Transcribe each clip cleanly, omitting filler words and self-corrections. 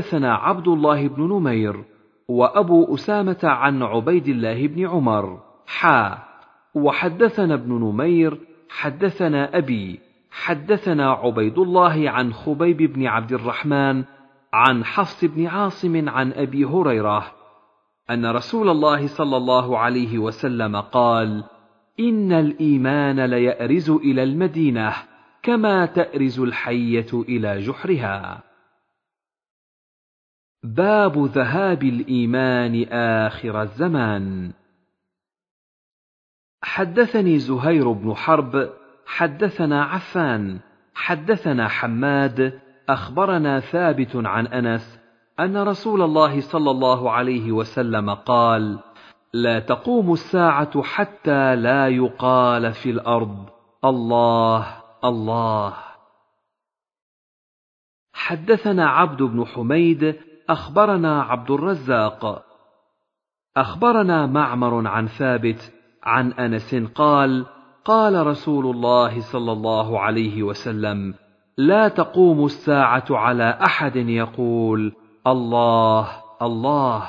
حدثنا عبد الله بن نمير وأبو أسامة عن عبيد الله بن عمر وحدثنا ابن نمير حدثنا أبي حدثنا عبيد الله عن خبيب بن عبد الرحمن عن حفص بن عاصم عن أبي هريرة أن رسول الله صلى الله عليه وسلم قال: إن الإيمان ليأرز إلى المدينة كما تأرز الحية إلى جحرها. باب ذهاب الإيمان آخر الزمان. حدثني زهير بن حرب حدثنا عفان حدثنا حماد أخبرنا ثابت عن أنس أن رسول الله صلى الله عليه وسلم قال: لا تقوم الساعة حتى لا يقال في الأرض الله الله. حدثنا عبد بن حميد أخبرنا عبد الرزاق أخبرنا معمر عن ثابت عن أنس قال: قال رسول الله صلى الله عليه وسلم: لا تقوم الساعة على أحد يقول الله الله.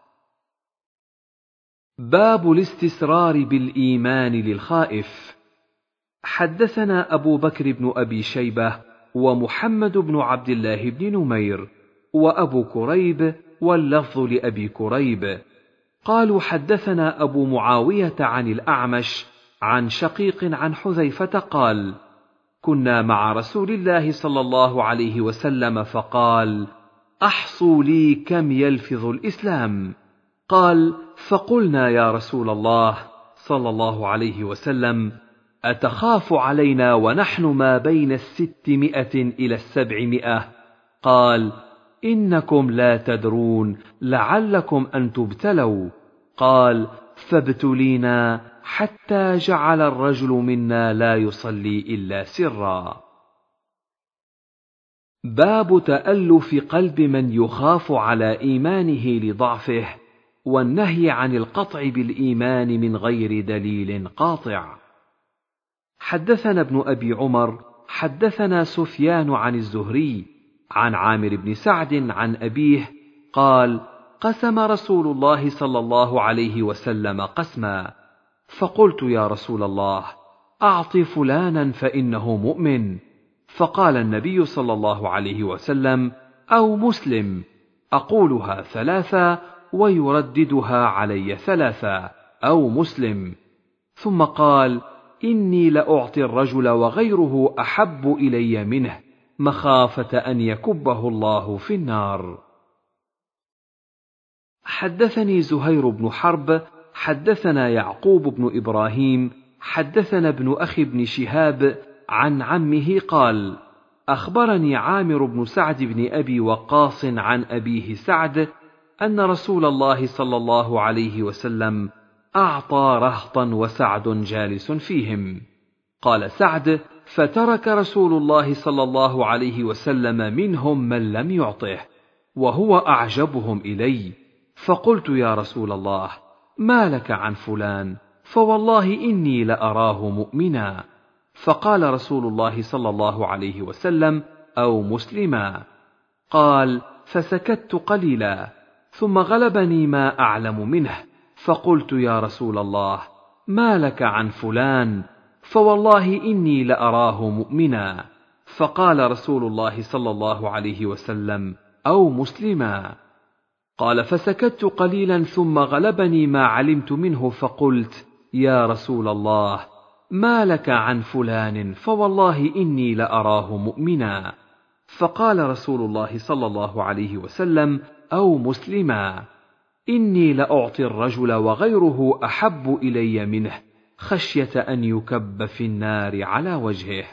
باب الاستسرار بالإيمان للخائف. حدثنا أبو بكر بن أبي شيبة ومحمد بن عبد الله بن نمير وأبو كريب واللفظ لأبي كريب قالوا: حدثنا أبو معاوية عن الأعمش عن شقيق عن حذيفة قال: كنا مع رسول الله صلى الله عليه وسلم فقال: أحصوا لي كم يلفظ الإسلام. قال: فقلنا يا رسول الله صلى الله عليه وسلم: أتخاف علينا ونحن ما بين 600 إلى 700؟ قال: إنكم لا تدرون لعلكم أن تبتلوا. قال: فابتلينا حتى جعل الرجل منا لا يصلي إلا سرا. باب تألف قلب من يخاف على إيمانه لضعفه والنهي عن القطع بالإيمان من غير دليل قاطع. حدثنا ابن أبي عمر حدثنا سفيان عن الزهري عن عامر بن سعد عن أبيه قال: قسم رسول الله صلى الله عليه وسلم قسما، فقلت: يا رسول الله، أعط فلانا فإنه مؤمن. فقال النبي صلى الله عليه وسلم: أو مسلم. أقولها 3 ويرددها علي 3: أو مسلم. ثم قال: إني لأعطي الرجل وغيره أحب إلي منه مخافة أن يكبه الله في النار. حدثني زهير بن حرب حدثنا يعقوب بن إبراهيم حدثنا ابن أخي بن شهاب عن عمه قال: أخبرني عامر بن سعد بن أبي وقاص عن أبيه سعد أن رسول الله صلى الله عليه وسلم أعطى رهطا وسعد جالس فيهم. قال سعد: فترك رسول الله صلى الله عليه وسلم منهم من لم يعطه، وهو أعجبهم إلي. فقلت: يا رسول الله، ما لك عن فلان؟ فوالله إني لأراه مؤمنا. فقال رسول الله صلى الله عليه وسلم: أو مسلما. قال: فسكت قليلا، ثم غلبني ما أعلم منه، فقلت: يا رسول الله، ما لك عن فلان؟ فوالله إني لأراه مؤمنا. فقال رسول الله صلى الله عليه وسلم: أو مسلما. قال: فسكت قليلا ثم غلبني ما علمت منه، فقلت: يا رسول الله، ما لك عن فلان؟ فوالله إني لأراه مؤمنا. فقال رسول الله صلى الله عليه وسلم: أو مسلما. إني لأعطي الرجل وغيره أحب إلي منه خشية أن يكب في النار على وجهه.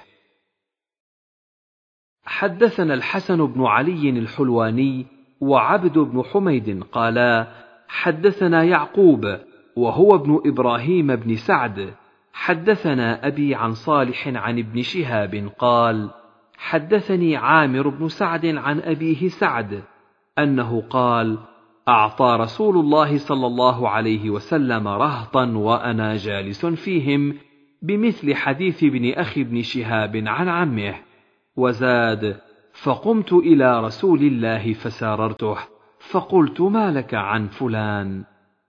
حدثنا الحسن بن علي الحلواني وعبد بن حميد قالا: حدثنا يعقوب وهو ابن إبراهيم بن سعد حدثنا أبي عن صالح عن ابن شهاب قال: حدثني عامر بن سعد عن أبيه سعد أنه قال: أعطى رسول الله صلى الله عليه وسلم رهطا وأنا جالس فيهم بمثل حديث ابن أخي ابن شهاب عن عمه، وزاد: فقمت إلى رسول الله فساررته، فقلت: ما لك عن فلان؟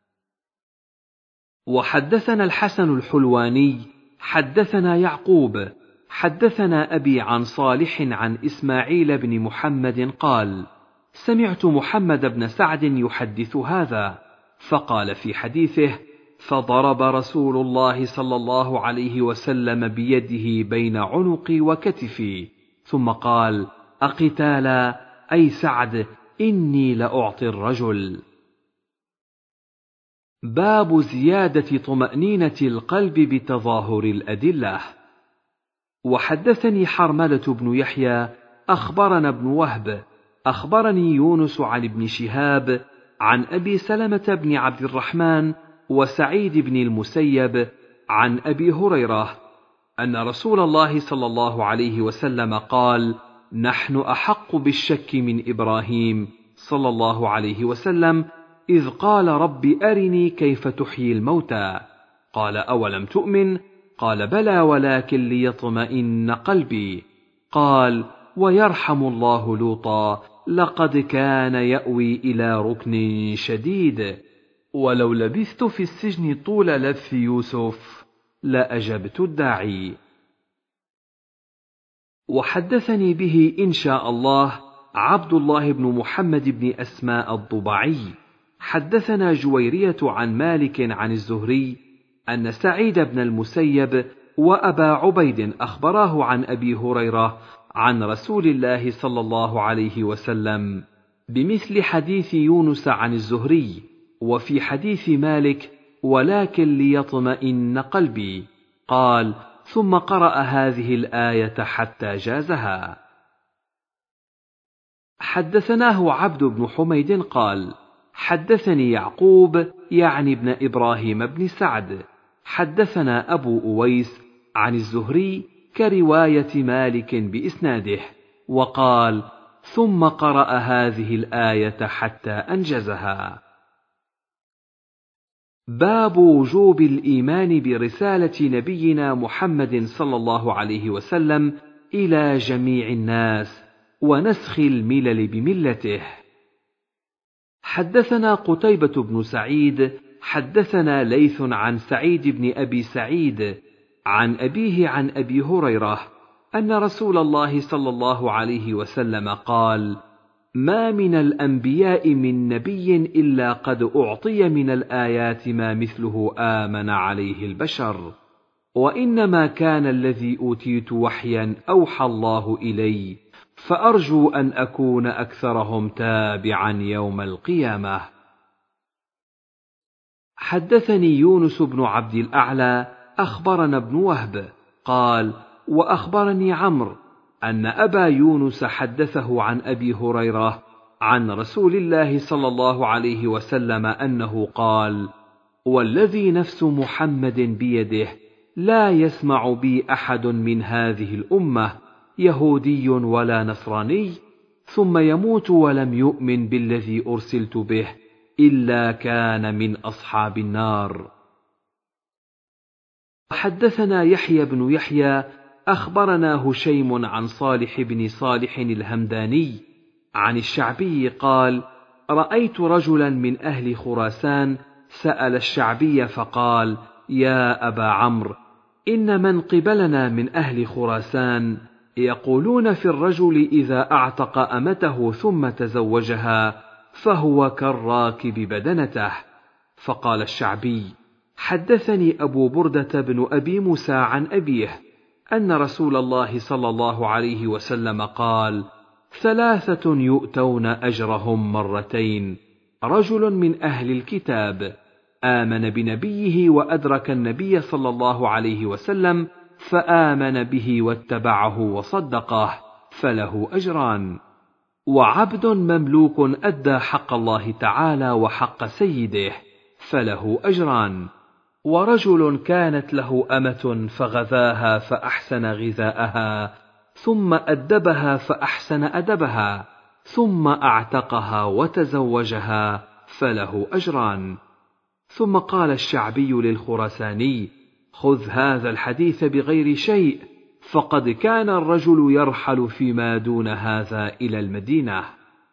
وحدثنا الحسن الحلواني حدثنا يعقوب حدثنا أبي عن صالح عن إسماعيل بن محمد قال: سمعت محمد بن سعد يحدث هذا، فقال في حديثه: فضرب رسول الله صلى الله عليه وسلم بيده بين عنقي وكتفي، ثم قال: أقتالا أي سعد، إني لأعطي الرجل. باب زيادة طمأنينة القلب بتظاهر الأدلة. وحدثني حرملة بن يحيى أخبرنا ابن وهب أخبرني يونس عن ابن شهاب عن أبي سلمة بن عبد الرحمن وسعيد بن المسيب عن أبي هريرة أن رسول الله صلى الله عليه وسلم قال: نحن أحق بالشك من إبراهيم صلى الله عليه وسلم إذ قال: رب أرني كيف تحيي الموتى. قال: أولم تؤمن؟ قال: بلى ولكن ليطمئن قلبي. قال: ويرحم الله لوطا، لقد كان يأوي إلى ركن شديد، ولو لبثت في السجن طول لبث يوسف لأجبت الداعي. وحدثني به إن شاء الله عبد الله بن محمد بن أسماء الضبعي حدثنا جويرية عن مالك عن الزهري أن سعيد بن المسيب وأبا عبيد أخبراه عن أبي هريرة عن رسول الله صلى الله عليه وسلم بمثل حديث يونس عن الزهري، وفي حديث مالك: ولكن ليطمئن قلبي. قال: ثم قرأ هذه الآية حتى جازها. حدثناه عبد بن حميد قال: حدثني يعقوب يعني ابن إبراهيم بن سعد حدثنا أبو أويس عن الزهري كرواية مالك بإسناده، وقال: ثم قرأ هذه الآية حتى أنجزها. باب وجوب الإيمان برسالة نبينا محمد صلى الله عليه وسلم إلى جميع الناس ونسخ الملل بملته. حدثنا قتيبة بن سعيد حدثنا ليث عن سعيد بن أبي سعيد عن أبيه عن أبي هريرة أن رسول الله صلى الله عليه وسلم قال: ما من الأنبياء من نبي إلا قد أعطي من الآيات ما مثله آمن عليه البشر، وإنما كان الذي أوتيت وحيا أوحى الله إلي، فأرجو أن أكون أكثرهم تابعا يوم القيامة. حدثني يونس بن عبد الأعلى أخبرنا ابن وهب قال: وأخبرني عمرو أن أبا يونس حدثه عن أبي هريرة عن رسول الله صلى الله عليه وسلم أنه قال: والذي نفس محمد بيده لا يسمع بي أحد من هذه الأمة يهودي ولا نصراني ثم يموت ولم يؤمن بالذي أرسلت به إلا كان من أصحاب النار. حدثنا يحيى بن يحيى أخبرنا هشيم عن صالح بن صالح الهمداني عن الشعبي قال: رأيت رجلا من أهل خراسان سأل الشعبي فقال: يا أبا عمرو، إن من قبلنا من أهل خراسان يقولون في الرجل إذا أعتق أمته ثم تزوجها فهو كالراكب بدنته. فقال الشعبي: حدثني أبو بردة بن أبي موسى عن أبيه أن رسول الله صلى الله عليه وسلم قال: ثلاثة يؤتون أجرهم مرتين: رجل من أهل الكتاب آمن بنبيه وأدرك النبي صلى الله عليه وسلم فآمن به واتبعه وصدقه فله أجران، وعبد مملوك أدى حق الله تعالى وحق سيده فله أجران، ورجل كانت له أمة فغذاها فأحسن غذاءها ثم أدبها فأحسن أدبها ثم أعتقها وتزوجها فله أجران. ثم قال الشعبي للخراساني: خذ هذا الحديث بغير شيء فقد كان الرجل يرحل فيما دون هذا إلى المدينة.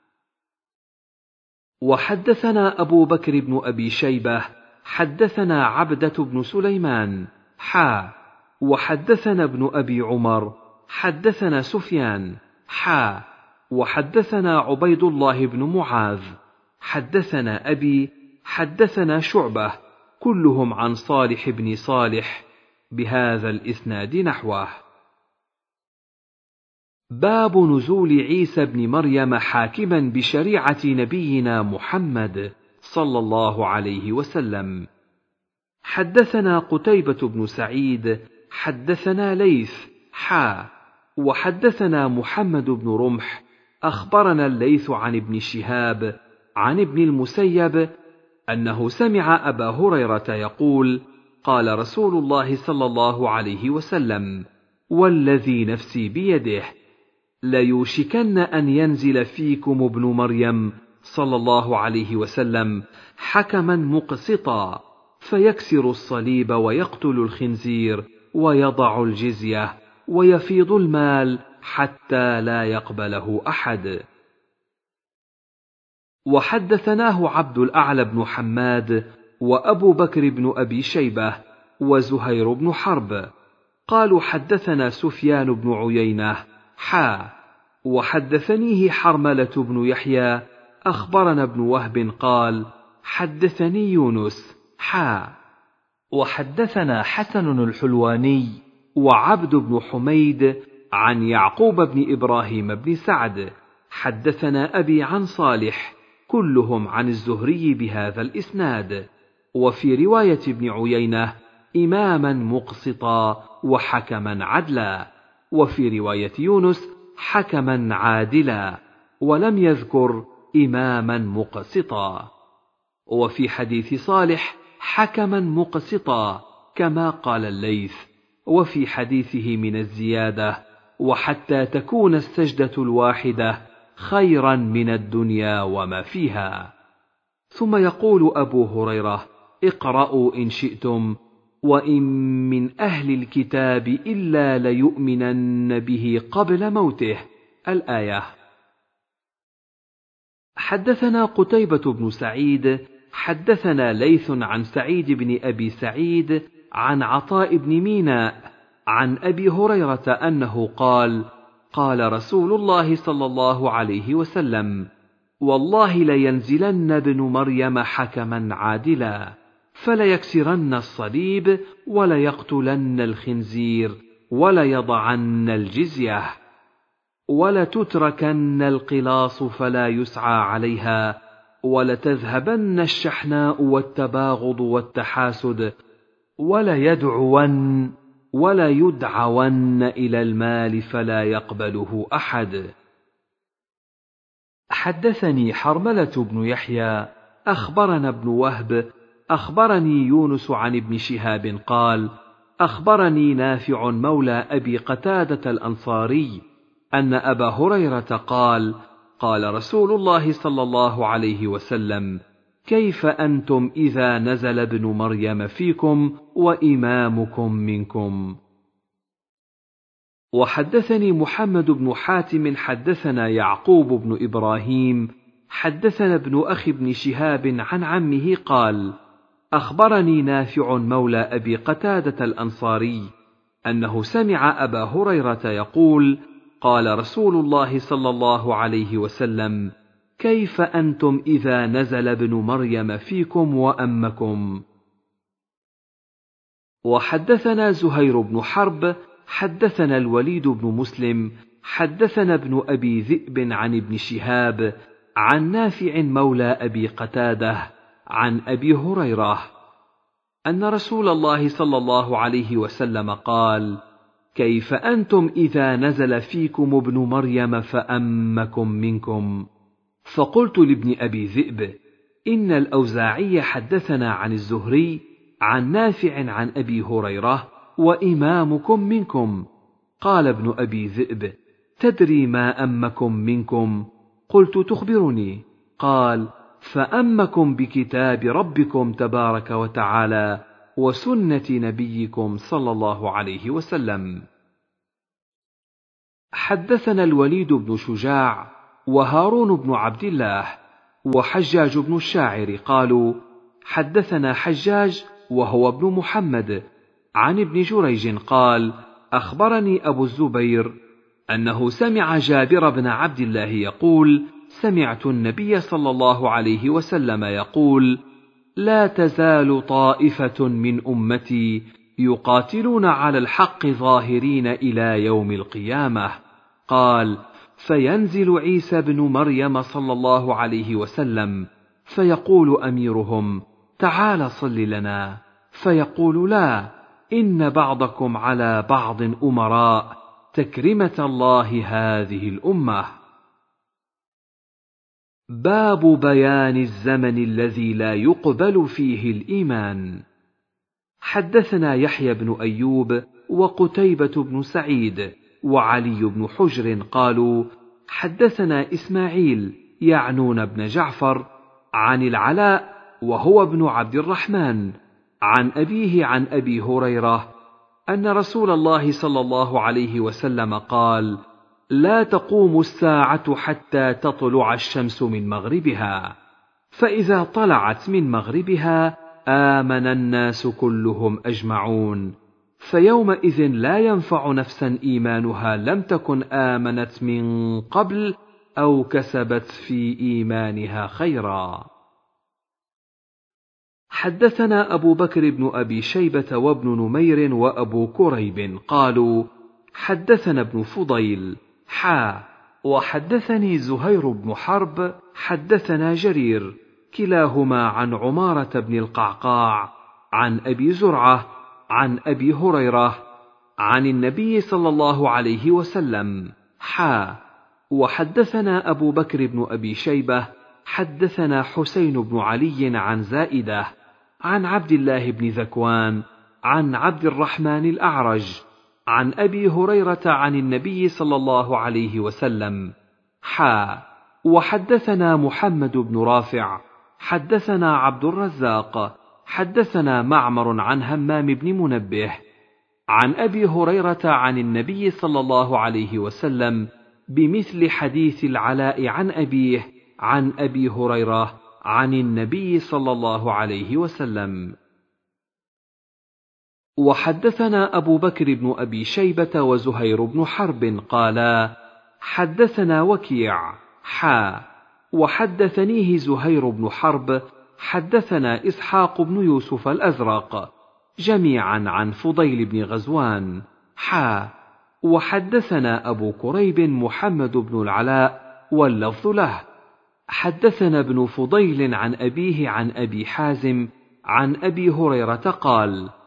وحدثنا أبو بكر بن أبي شيبة حدثنا عبدة بن سليمان وحدثنا ابن أبي عمر حدثنا سفيان وحدثنا عبيد الله بن معاذ حدثنا أبي حدثنا شعبة كلهم عن صالح بن صالح بهذا الإسناد نحوه. باب نزول عيسى بن مريم حاكما بشريعة نبينا محمد صلى الله عليه وسلم. حدثنا قتيبة بن سعيد حدثنا ليث وحدثنا محمد بن رمح أخبرنا الليث عن ابن شهاب عن ابن المسيب أنه سمع أبا هريرة يقول: قال رسول الله صلى الله عليه وسلم: والذي نفسي بيده ليوشكن أن ينزل فيكم ابن مريم صلى الله عليه وسلم حكما مقسطا فيكسر الصليب ويقتل الخنزير ويضع الجزية ويفيض المال حتى لا يقبله أحد. وحدثناه عبد الأعلى بن حماد وأبو بكر بن أبي شيبة وزهير بن حرب قالوا حدثنا سفيان بن عيينة وحدثنيه حرملة بن يحيى أخبرنا ابن وهب قال حدثني يونس وحدثنا حسن الحلواني وعبد بن حميد عن يعقوب بن إبراهيم بن سعد حدثنا أبي عن صالح كلهم عن الزهري بهذا الإسناد. وفي رواية ابن عيينة إماما مقسطا وحكما عدلا، وفي رواية يونس حكما عادلا، ولم يذكر إماما مقسطا. وفي حديث صالح حكما مقسطا كما قال الليث، وفي حديثه من الزيادة: وحتى تكون السجدة الواحدة خيرا من الدنيا وما فيها. ثم يقول أبو هريرة: اقرأوا إن شئتم: وإن من أهل الكتاب إلا ليؤمنن به قبل موته. الآية. حدثنا قتيبة بن سعيد حدثنا ليث عن سعيد بن أبي سعيد عن عطاء بن ميناء عن أبي هريرة أنه قال: قال رسول الله صلى الله عليه وسلم: والله لينزلن ابن مريم حكما عادلا، فليكسرن الصليب وليقتلن الخنزير وليضعن الجزية ولتتركن القلاص فلا يسعى عليها ولتذهبن الشحناء والتباغض والتحاسد وليدعون إلى المال فلا يقبله أحد. حدثني حرملة بن يحيى أخبرنا ابن وهب أخبرني يونس عن ابن شهاب قال: أخبرني نافع مولى أبي قتادة الأنصاري أن أبا هريرة قال: قال رسول الله صلى الله عليه وسلم: كيف أنتم إذا نزل ابن مريم فيكم وإمامكم منكم؟ وحدثني محمد بن حاتم حدثنا يعقوب بن إبراهيم حدثنا ابن أخي بن شهاب عن عمه قال: أخبرني نافع مولى أبي قتادة الأنصاري أنه سمع أبا هريرة يقول: قال رسول الله صلى الله عليه وسلم: كيف أنتم إذا نزل ابن مريم فيكم وأمكم؟ وحدثنا زهير بن حرب حدثنا الوليد بن مسلم حدثنا ابن أبي ذئب عن ابن شهاب عن نافع مولى أبي قتادة عن أبي هريرة أن رسول الله صلى الله عليه وسلم قال: كيف أنتم إذا نزل فيكم ابن مريم فأمكم منكم؟ فقلت لابن أبي ذئب: إن الأوزاعي حدثنا عن الزهري عن نافع عن أبي هريرة وإمامكم منكم. قال ابن أبي ذئب: تدري ما أمكم منكم؟ قلت: تخبرني. قال: فأمكم بكتاب ربكم تبارك وتعالى وسنة نبيكم صلى الله عليه وسلم. حدثنا الوليد بن شجاع وهارون بن عبد الله وحجاج بن الشاعر قالوا حدثنا حجاج وهو ابن محمد عن ابن جريج قال أخبرني أبو الزبير أنه سمع جابر بن عبد الله يقول سمعت النبي صلى الله عليه وسلم يقول لا تزال طائفة من أمتي يقاتلون على الحق ظاهرين إلى يوم القيامة. قال فينزل عيسى بن مريم صلى الله عليه وسلم فيقول أميرهم تعال صل لنا، فيقول لا، إن بعضكم على بعض أمراء، تكرمة الله هذه الأمة. باب بيان الزمن الذي لا يقبل فيه الإيمان. حدثنا يحيى بن أيوب وقتيبة بن سعيد وعلي بن حجر قالوا حدثنا إسماعيل يعنون بن جعفر عن العلاء وهو ابن عبد الرحمن عن أبيه عن أبي هريرة أن رسول الله صلى الله عليه وسلم قال لا تقوم الساعة حتى تطلع الشمس من مغربها، فإذا طلعت من مغربها آمن الناس كلهم أجمعون، فيومئذ لا ينفع نفسا إيمانها لم تكن آمنت من قبل أو كسبت في إيمانها خيرا. حدثنا أبو بكر بن أبي شيبة وابن نمير وأبو كريب قالوا حدثنا ابن فضيل وحدثني زهير بن حرب حدثنا جرير كلاهما عن عمارة بن القعقاع عن أبي زرعة عن أبي هريرة عن النبي صلى الله عليه وسلم وحدثنا أبو بكر بن أبي شيبة حدثنا حسين بن علي عن زائدة عن عبد الله بن ذكوان عن عبد الرحمن الأعرج عن أبي هريرة عن النبي صلى الله عليه وسلم وحدثنا محمد بن رافع حدثنا عبد الرزاق حدثنا معمر عن همام بن منبه عن أبي هريرة عن النبي صلى الله عليه وسلم بمثل حديث العلاء عن أبيه عن أبي هريرة عن النبي صلى الله عليه وسلم. وحدثنا أبو بكر بن أبي شيبة وزهير بن حرب قالا حدثنا وكيع وحدثنيه زهير بن حرب حدثنا إسحاق بن يوسف الأزرق جميعا عن فضيل بن غزوان وحدثنا أبو كريب محمد بن العلاء واللفظ له حدثنا ابن فضيل عن أبيه عن أبي حازم عن أبي هريرة قال